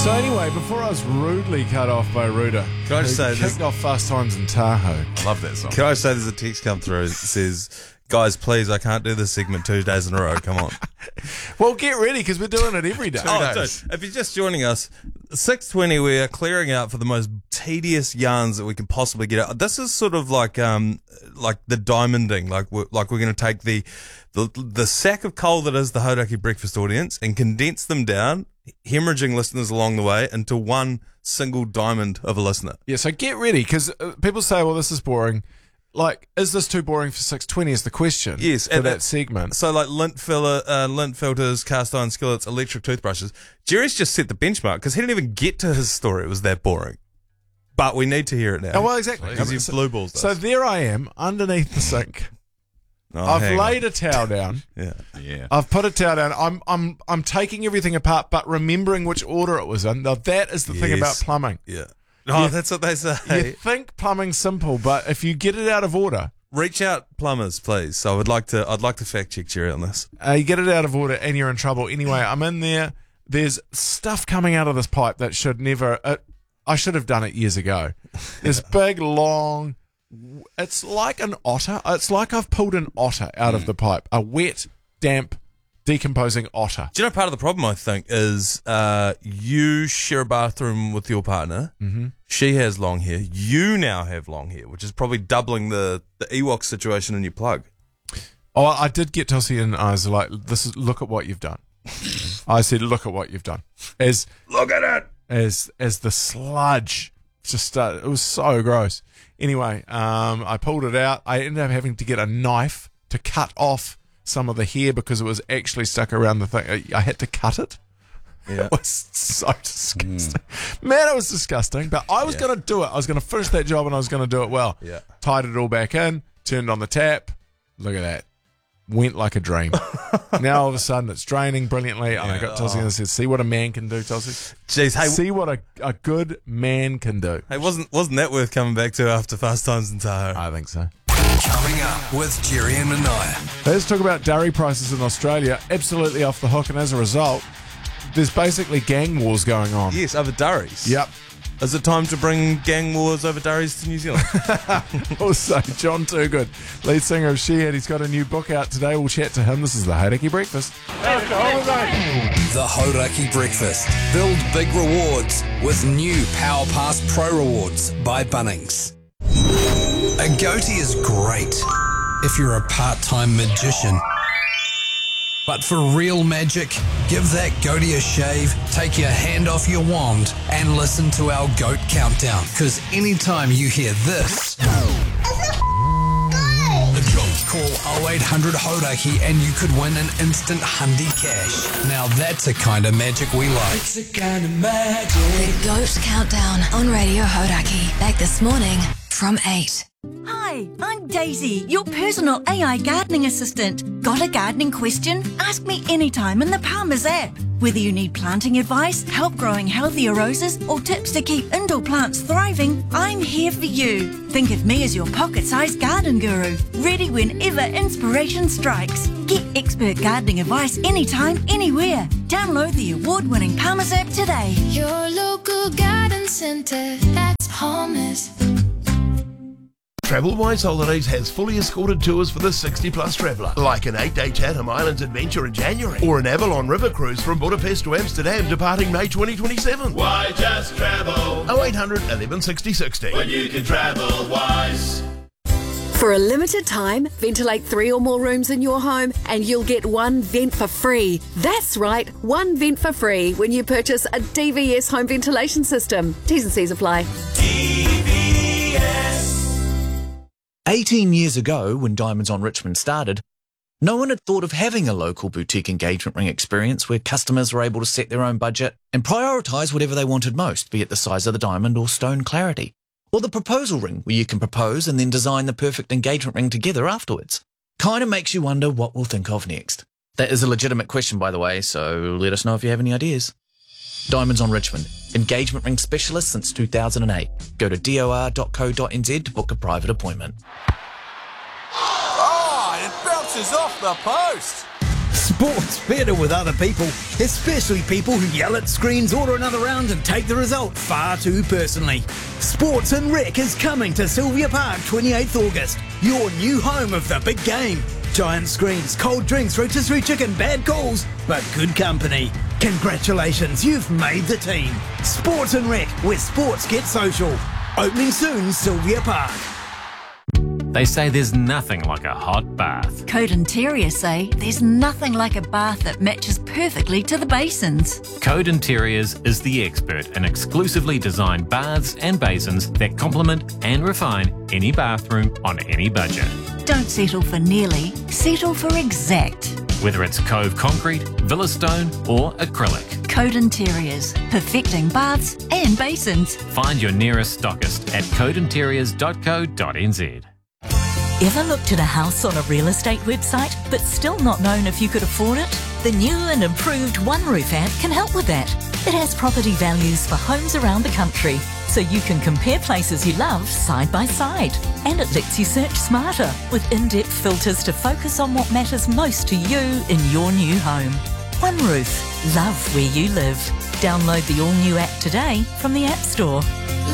So anyway, before I was rudely cut off by Ruda, Can I just say kicked off Fast Times in Tahoe. I love that song. Can I say there's a text come through that says, guys, please, I can't do this segment 2 days in a row. Come on. Well, get ready because we're doing it every day. Dude, if you're just joining us, 6:20, we are clearing out for the most tedious yarns that we can possibly get out. This is sort of like the diamonding, like we're going to take the sack of coal that is the Hauraki Breakfast audience and condense them down, hemorrhaging listeners along the way into one single diamond of a listener. Yeah, so get ready because people say, well, this is boring. Like, is this too boring for 6:20 is the question. Yes. For that segment. So like lint filters, cast iron skillets, electric toothbrushes. Jerry's just set the benchmark because he didn't even get to his story. It was that boring. But we need to hear it now. Oh, well, exactly. Because you've blue balls us. So there I am underneath the sink. Oh, I've laid a towel down. Yeah. I've put a towel down. I'm taking everything apart, but remembering which order it was in. Now that is the thing about plumbing. Yeah. Oh, that's what they say. You think plumbing's simple, but if you get it out of order, reach out, plumbers, please. So I'd like to fact check Jerry on this. You get it out of order and you're in trouble. Anyway, I'm in there. There's stuff coming out of this pipe that should never. I should have done it years ago. This big, long. It's like an otter. It's like I've pulled an otter out of the pipe. A wet, damp, decomposing otter. Do you know part of the problem, I think, is you share a bathroom with your partner. Mm-hmm. She has long hair. You now have long hair, which is probably doubling the Ewok situation in your plug. Oh, I did get Tossie and I was like, look at what you've done. I said, look at what you've done. Look at it! As the sludge just started. It was so gross. Anyway, I pulled it out. I ended up having to get a knife to cut off some of the hair because it was actually stuck around the thing. I had to cut it. Yeah. It was so disgusting. Man, it was disgusting. But I was going to do it. I was going to finish that job and I was going to do it well. Yeah. Tied it all back in, turned on the tap. Look at that. Went like a dream. Now all of a sudden it's draining brilliantly. And I got Tossie and I said, see what a man can do, Tossie. Jeez, hey, see what a good man can do. Hey, wasn't that worth coming back to after Fast Times in Tahoe? I think so. Coming up with Jerry and Mania. Let's talk about dairy prices in Australia. Absolutely off the hook, and as a result, there's basically gang wars going on. Yes, over durries. Yep. Is it time to bring gang wars over durries to New Zealand? Also, John Toogood, lead singer of Shehead, he's got a new book out today. We'll chat to him. This is the Hauraki Breakfast. The Hauraki Breakfast. Build big rewards with new Power Pass Pro Rewards by Bunnings. A goatee is great if you're a part-time magician. But for real magic, give that goatee a shave, take your hand off your wand, and listen to our goat countdown. Because anytime you hear this, call 0800 Hauraki and you could win an instant Hundi cash. Now that's a kind of magic we like. It's a kind of magic. The Goat Countdown on Radio Hauraki. Back this morning from 8. Hi, I'm Daisy, your personal AI gardening assistant. Got a gardening question? Ask me anytime in the Palmer's app. Whether you need planting advice, help growing healthier roses, or tips to keep indoor plants thriving, I'm here for you. Think of me as your pocket-sized garden guru, ready whenever inspiration strikes. Get expert gardening advice anytime, anywhere. Download the award-winning Palmer's app today. Your local garden centre, that's Palmer's. TravelWise Holidays has fully escorted tours for the 60-plus traveller, like an 8-day Chatham Islands adventure in January, or an Avalon River cruise from Budapest to Amsterdam departing May 2027. Why just travel? 0800 11 60 60. When you can travel wise. For a limited time, ventilate 3 or more rooms in your home and you'll get 1 vent for free. That's right, 1 vent for free when you purchase a DVS home ventilation system. T's and C's apply. DVS. 18 years ago, when Diamonds on Richmond started, no one had thought of having a local boutique engagement ring experience where customers were able to set their own budget and prioritise whatever they wanted most, be it the size of the diamond or stone clarity. Or the proposal ring, where you can propose and then design the perfect engagement ring together afterwards. Kind of makes you wonder what we'll think of next. That is a legitimate question, by the way, so let us know if you have any ideas. Diamonds on Richmond, engagement ring specialist since 2008. Go to dor.co.nz to book a private appointment. Oh, it bounces off the post. Sport's better with other people, especially people who yell at screens, order another round and take the result far too personally. Sports and Rec is coming to Sylvia Park 28th August, your new home of the big game. Giant screens, cold drinks, rotisserie chicken, bad calls, but good company. Congratulations, you've made the team. Sports and Rec, where sports get social. Opening soon, Sylvia Park. They say there's nothing like a hot bath. Code Interior say there's nothing like a bath that matches perfectly to the basins. Code Interiors is the expert in exclusively designed baths and basins that complement and refine any bathroom on any budget. Don't settle for nearly, settle for exact. Whether it's Cove Concrete, Villa Stone or acrylic. Code Interiors, perfecting baths and basins. Find your nearest stockist at codeinteriors.co.nz. Ever looked at a house on a real estate website but still not known if you could afford it? The new and improved OneRoof app can help with that. It has property values for homes around the country, so you can compare places you love side by side. And it lets you search smarter with in-depth filters to focus on what matters most to you in your new home. OneRoof, love where you live. Download the all-new app today from the App Store.